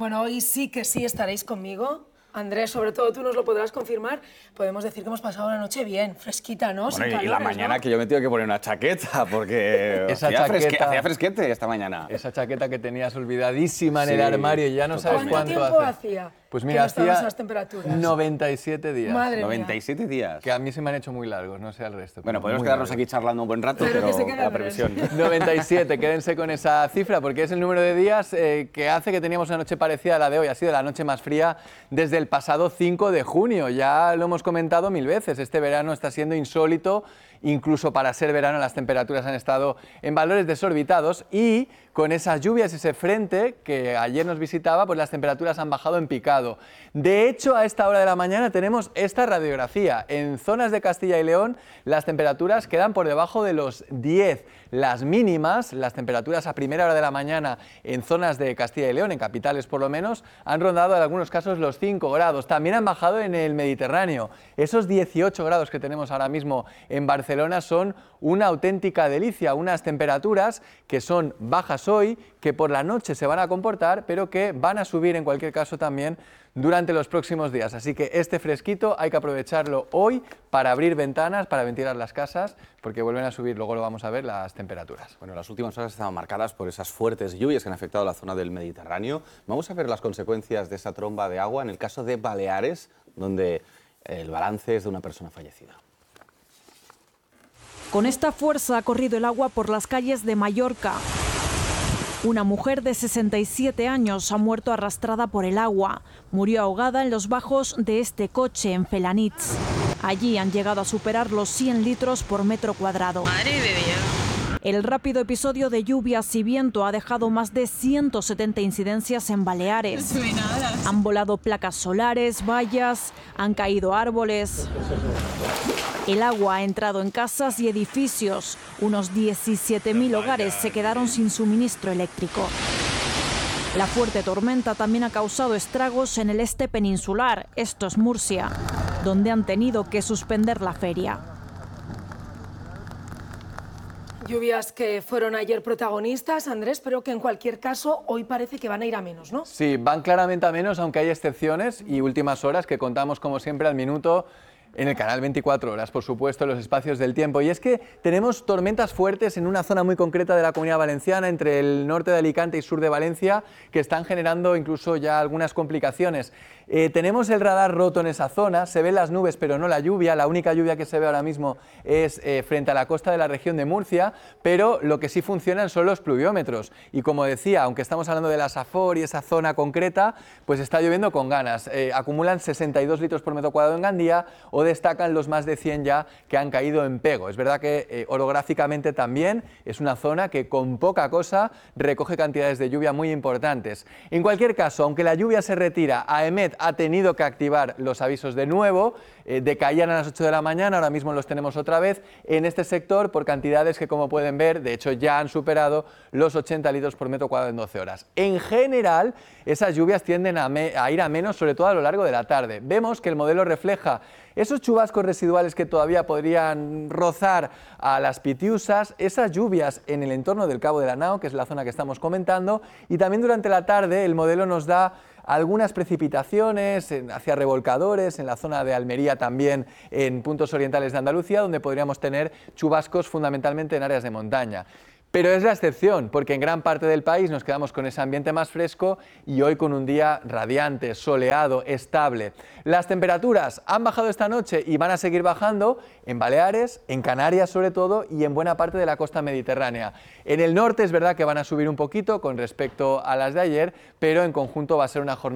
Bueno, hoy sí que sí estaréis conmigo. Andrés, sobre todo tú nos lo podrás confirmar. Podemos decir que hemos pasado una noche bien, fresquita, ¿no? Bueno, Sin y la calores, mañana ¿no? que yo me tengo que poner una chaqueta, porque hacía fresquete esta mañana. Esa chaqueta que tenías olvidadísima en Sí, el armario y ya no sabes ¿Cuánto cuánto tiempo hace. hacía? Pues que mira, no estábamos hacía a las temperaturas. 97 días. Madre mía. 97 días. Que a mí se me han hecho muy largos, no sé al resto. Bueno, pero podemos muy quedarnos largos. aquí charlando un buen rato, Pero pero que se quede la Andrés. previsión. 97, quédense con esa cifra porque es el número de días que hace que teníamos una noche parecida a la de hoy. Ha sido la noche más fría desde el pasado 5 de junio. Ya lo hemos comentado 1000 veces. Este verano está siendo insólito. Incluso para ser verano las temperaturas han estado en valores desorbitados y con esas lluvias y ese frente que ayer nos visitaba, pues las temperaturas han bajado en picado. De hecho, a esta hora de la mañana tenemos esta radiografía. En zonas de Castilla y León las temperaturas quedan por debajo de los 10. Las mínimas, las temperaturas a primera hora de la mañana en zonas de Castilla y León, en capitales por lo menos, han rondado en algunos casos los 5 grados. También han bajado en el Mediterráneo. Esos 18 grados que tenemos ahora mismo en Barcelona son una auténtica delicia, unas temperaturas que son bajas hoy, que por la noche se van a comportar, pero que van a subir en cualquier caso también durante los próximos días. Así que este fresquito hay que aprovecharlo hoy para abrir ventanas, para ventilar las casas, porque vuelven a subir, luego lo vamos a ver, las temperaturas. Bueno, las últimas horas estaban marcadas por esas fuertes lluvias que han afectado a la zona del Mediterráneo. Vamos a ver las consecuencias de esa tromba de agua en el caso de Baleares, donde el balance es de una persona fallecida. Con esta fuerza ha corrido el agua por las calles de Mallorca. Una mujer de 67 años ha muerto arrastrada por el agua. Murió ahogada en los bajos de este coche en Felanitx. Allí han llegado a superar los 100 litros por metro cuadrado. Madre de Dios. El rápido episodio de lluvias y viento ha dejado más de 170 incidencias en Baleares. Han volado placas solares, vallas, han caído árboles. El agua ha entrado en casas y edificios. Unos 17.000 hogares se quedaron sin suministro eléctrico. La fuerte tormenta también ha causado estragos en el este peninsular, esto es Murcia, donde han tenido que suspender la feria. Lluvias que fueron ayer protagonistas, Andrés, pero que en cualquier caso hoy parece que van a ir a menos, ¿no? Sí, van claramente a menos, aunque hay excepciones y últimas horas que contamos como siempre al minuto en el canal 24 horas, por supuesto, en los espacios del tiempo. Y es que tenemos tormentas fuertes en una zona muy concreta de la Comunidad Valenciana, entre el norte de Alicante y sur de Valencia, que están generando incluso ya algunas complicaciones. Tenemos el radar roto en esa zona, se ven las nubes pero no la lluvia. La única lluvia que se ve ahora mismo es frente a la costa de la región de Murcia, pero lo que sí funcionan son los pluviómetros. Y como decía, aunque estamos hablando de la Safor y esa zona concreta, pues está lloviendo con ganas. Acumulan 62 litros por metro cuadrado en Gandía o destacan los más de 100 ya que han caído en Pego. Es verdad que orográficamente también es una zona que con poca cosa recoge cantidades de lluvia muy importantes. En cualquier caso, aunque la lluvia se retira, AEMET ha tenido que activar los avisos de nuevo, decaían a las 8 de la mañana, ahora mismo los tenemos otra vez en este sector por cantidades que, como pueden ver, de hecho ya han superado los 80 litros por metro cuadrado en 12 horas. En general, esas lluvias tienden a ir a menos, sobre todo a lo largo de la tarde. Vemos que el modelo refleja esos chubascos residuales que todavía podrían rozar a las Pitiusas, esas lluvias en el entorno del Cabo de la Nao, que es la zona que estamos comentando, y también durante la tarde el modelo nos da algunas precipitaciones hacia revolcadores, en la zona de Almería también, en puntos orientales de Andalucía, donde podríamos tener chubascos fundamentalmente en áreas de montaña. Pero es la excepción, porque en gran parte del país nos quedamos con ese ambiente más fresco y hoy con un día radiante, soleado, estable. Las temperaturas han bajado esta noche y van a seguir bajando en Baleares, en Canarias sobre todo y en buena parte de la costa mediterránea. En el norte es verdad que van a subir un poquito con respecto a las de ayer, pero en conjunto va a ser una jornada